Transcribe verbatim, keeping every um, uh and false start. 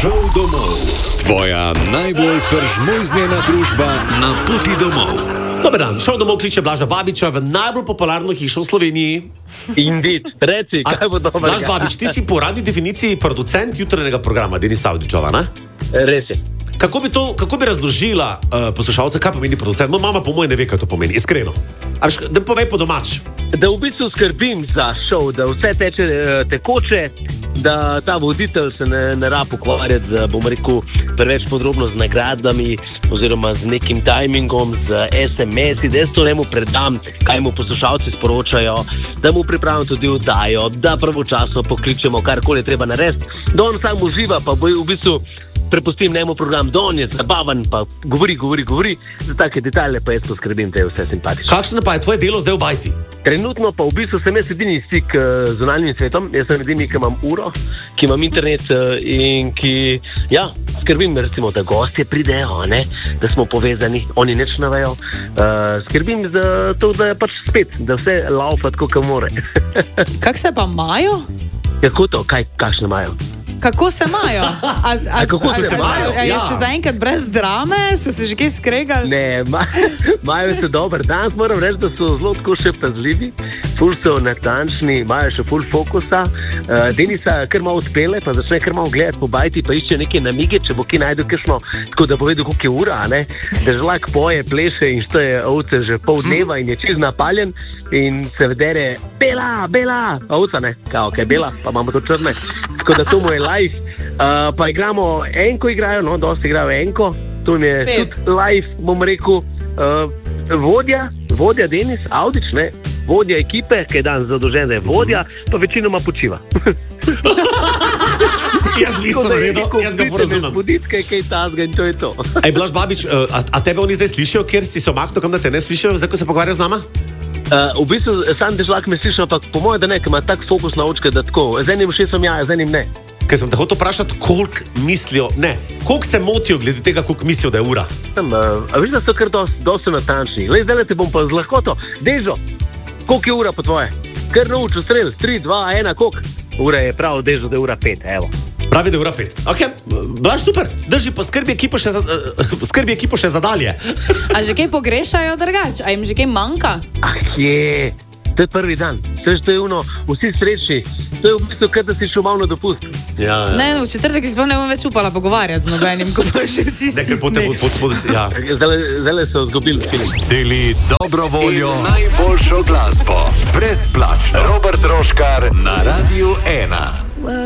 Šel domov. Tvoja najbolj peržmojznjena družba na poti domov. Dobar dan, Šel domov kliče Blaža Babiča v najbolj popularno hišo v Sloveniji. Indeed, reci, kaj bo dobro. Blaž Babič, ti si po radni definiciji producent jutranjega programa Denisa Avdićova, ne? Res je. Kako bi, to, kako bi razložila uh, poslušalce, kaj pomeni producent? Moja mama po mojem ne ve, kaj to pomeni, iskreno. A veš, da povej po domač. Da v bistvu skrbim za šov, da vse teče uh, tekoče, da ta voditelj se ne, ne rab ukvarjati z, bom rekel, preveč podrobno z nagradami oziroma z nekim timingom, z es em es-i, da jaz to njemu predam, kaj mu poslušalci sporočajo, da mu pripravim tudi oddajo, da pravočasno pokličemo, karkoli treba narediti, da on sam uživa, pa bo v bistvu prepustim njemu program, da on je zabaven, pa govori, govori, govori, za take detalje pa jaz poskrbim, da je vse simpatično. Kakšno pa je tvoje delo zdaj v bajti? Trenutno pa v bistvu sem jaz edini stik z zunanjim svetom, jaz sem edini, ki imam uro, ki imam internet in ki, ja, skrbim, recimo, da gostje pridejo, ne, da smo povezani, oni nič ne vejo, uh, skrbim za to, da je pač spet, da vse laufa tako, kot more. Kako se pa imajo? Kako to, kaj, kakšne imajo? Kako se imajo? A, a, a kako se imajo? A je ja. še zaenkrat brez drame? Ste se že kaj skregali? Ne, imajo se dober. Danes moram reči, da so zelo tako še pazljivi, ful so natančni, imajo še ful fokusa. Uh, Denisa kar malo odpele, pa začne kar malo gledati po bajti, pa išče neke namige, če bo ki najdu kakšno, tako da povedal, koliko je ura, ne? Da žlak poje, pleše in šteje ovce že pol dneva in je čiz napaljen in se vedere, bela, bela, ovca, ne? Kao, kaj bela, pa imamo to črne. Tako da to mu je live, uh, pa igramo enko igrajo, no, dosti igrajo enko, to mi je Pet. Tudi live, bom rekel, uh, vodja, vodja Denis Avdić, ne, vodja ekipe, ki je dan zadolžen, da je vodja, pa večinoma počiva. Jaz nisem naredil, jaz ga porazumem. Buditke, kaj tazga in to je to. Ej, Blaž Babič, a, a tebe oni zdaj slišijo, kjer si se omaknil, kam da te ne slišijo, zdaj ko se pogovarjajo z nama? Uh, v bistvu sam težlak me slišal, ampak po mojem, da ne, ker ima tak fokus na očke, da tako, z enim šesom ja, z enim ne. Ker sem te hotel vprašati, koliko mislijo, ne, koliko se motijo glede tega, koliko mislijo, da je ura? Sem, uh, a viš, da so kar dosti dost natančni. Lej, zdaj te bom pa z lahkoto. Dežo, koliko je ura po tvoje? Kar naučil strel, tri, dva, ena, koliko? Ura je prav, Dežo, da je ura pet, evo. Pravi, da je ura pet. Ok, Blaž, super, drži pa skrbi ekipo še za, uh, skrbi ekipo še za dalje. A že kaj pogrešajo drugače? A jim že kaj manjka? Ah, je, to je prvi dan. To je, to je uno, vsi srečni. To je v bistvu, kaj da si šel malo na dopust. Ja, ja. Ne, v četrtek si sploh ne bom več upala pogovarjati z nobenim, ko pa še vsi si. Nekaj potem bo spoditi, ja. Zdaj so zgubili film. Deli dobro voljo in najboljšo glasbo. Brezplačno. Robert Roškar na Radiu ena.